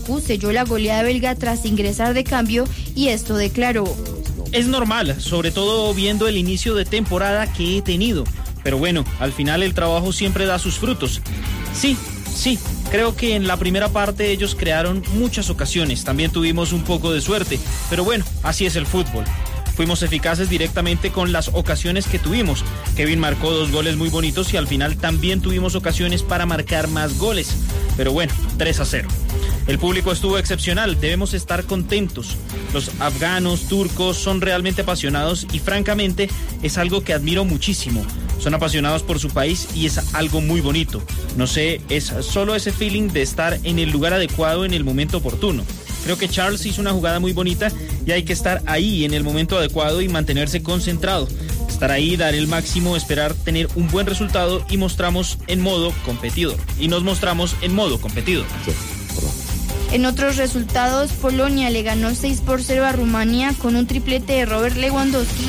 Lukaku selló la goleada belga tras ingresar de cambio y esto declaró: es normal, sobre todo viendo el inicio de temporada que he tenido, pero bueno, al final el trabajo siempre da sus frutos. Sí, creo que en la primera parte ellos crearon muchas ocasiones, también tuvimos un poco de suerte, pero bueno, así es el fútbol. Fuimos eficaces directamente con las ocasiones que tuvimos. Kevin marcó 2 goles muy bonitos y al final también tuvimos ocasiones para marcar más goles. Pero bueno, 3-0. El público estuvo excepcional, debemos estar contentos. Los afganos, turcos son realmente apasionados y francamente es algo que admiro muchísimo. Son apasionados por su país y es algo muy bonito. No sé, es solo ese feeling de estar en el lugar adecuado en el momento oportuno. Creo que Charles hizo una jugada muy bonita y hay que estar ahí en el momento adecuado y mantenerse concentrado. Estar ahí, dar el máximo, esperar tener un buen resultado y nos mostramos en modo competidor. En otros resultados, Polonia le ganó 6-0 a Rumania con un triplete de Robert Lewandowski.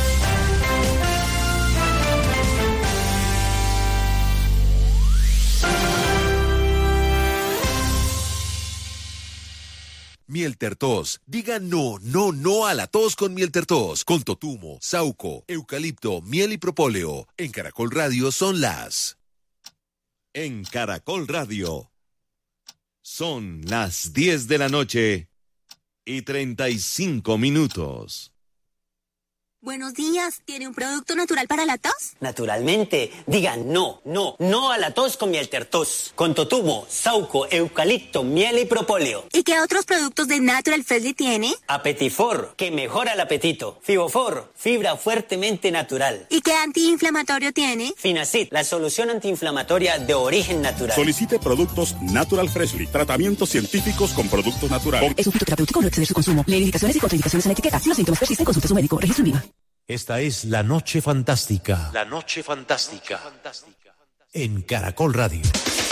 Mieltertos. Diga no a la tos con Mieltertos. Con totumo, sauco, eucalipto, miel y propóleo. En Caracol Radio son las... En Caracol Radio son las 10 de la noche y 35 minutos. Buenos días, ¿tiene un producto natural para la tos? Naturalmente, diga no a la tos con Mieltertos. Con totumo, sauco, eucalipto, miel y propóleo. ¿Y qué otros productos de Natural Freshly tiene? Apetifor, que mejora el apetito. Fibofor, fibra fuertemente natural. ¿Y qué antiinflamatorio tiene? Finacid, la solución antiinflamatoria de origen natural. Solicite productos Natural Freshly, tratamientos científicos con productos naturales. Es un fitoterapéutico, no exceder su consumo. Lee indicaciones y contraindicaciones en la etiqueta. Si los síntomas persisten, consulte a su médico. Registro en Viva. Esta es La Noche Fantástica. La Noche Fantástica. En Caracol Radio.